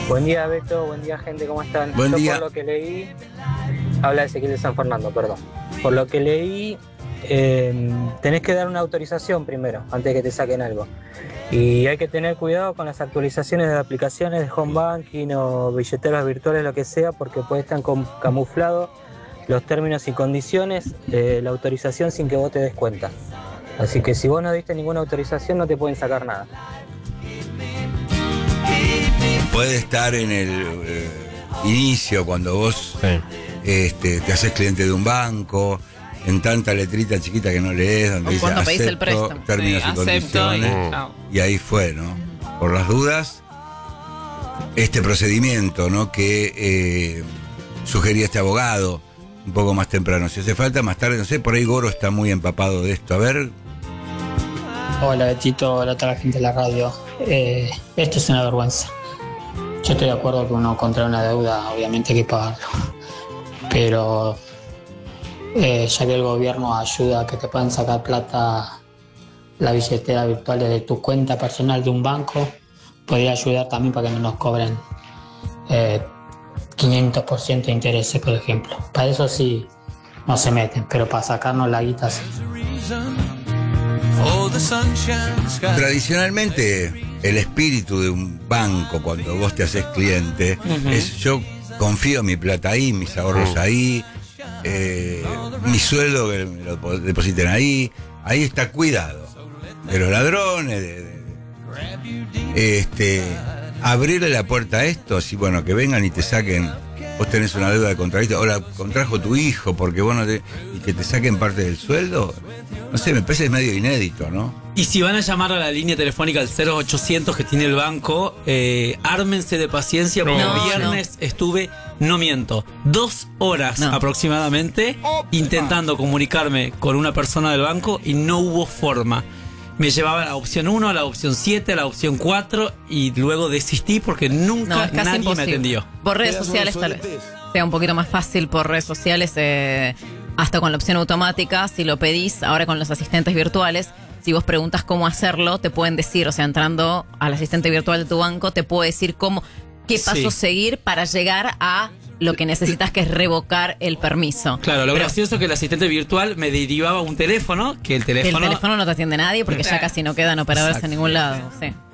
Buen día, Beto. Buen día, gente. ¿Cómo están? Buen día. Por lo que leí, habla Ezequiel de San Fernando, perdón. Por lo que leí, tenés que dar una autorización primero, antes de que te saquen algo. Y hay que tener cuidado con las actualizaciones de aplicaciones de home banking o billeteras virtuales, lo que sea, porque puede estar camuflado los términos y condiciones, la autorización sin que vos te des cuenta. Así que si vos no diste ninguna autorización, no te pueden sacar nada. Puede estar en el inicio, cuando vos te haces cliente de un banco, en tanta letrita chiquita que no lees, donde dice cuando pedís el acepto, préstamo. términos y condiciones, y ahí fue, ¿no? Por las dudas, este procedimiento, ¿no? Que sugería este abogado un poco más temprano. Si hace falta, más tarde, no sé, por ahí Goro está muy empapado de esto. A ver. Hola Betito, hola a toda la gente de la radio. Esto es una vergüenza. Yo estoy de acuerdo que uno contra una deuda obviamente hay que pagarlo, pero ya que el gobierno ayuda a que te puedan sacar plata, la billetera virtual desde tu cuenta personal de un banco, podría ayudar también para que no nos cobren 500% de intereses, por ejemplo. Para eso sí no se meten, pero para sacarnos la guita sí. Tradicionalmente, el espíritu de un banco, cuando vos te haces cliente, es: yo confío mi plata ahí, mis ahorros ahí, mi sueldo que me lo depositen ahí. Ahí está cuidado de los ladrones, abrirle la puerta a esto, así, bueno, que vengan y te saquen. Vos tenés una deuda de contratista, o la contrajo tu hijo porque vos no te, y que te saquen parte del sueldo. No sé, me parece medio inédito, ¿no? Y si van a llamar a la línea telefónica al 0800 que tiene el banco, ármense de paciencia, porque el viernes estuve, no miento, 2 horas aproximadamente intentando comunicarme con una persona del banco y no hubo forma. Me llevaba a la opción 1, a la opción 7, a la opción 4 y luego desistí porque nunca nadie me atendió. Por redes sociales tal vez sea un poquito más fácil por redes sociales, hasta con la opción automática, si lo pedís, ahora con los asistentes virtuales, si vos preguntas cómo hacerlo, te pueden decir, o sea, entrando al asistente virtual de tu banco, te puede decir qué pasos seguir para llegar a lo que necesitas, que es revocar el permiso. Claro, lo gracioso es que el asistente virtual me derivaba a un teléfono, que el teléfono no te atiende nadie porque ya casi no quedan operadores en ningún lado. Sí.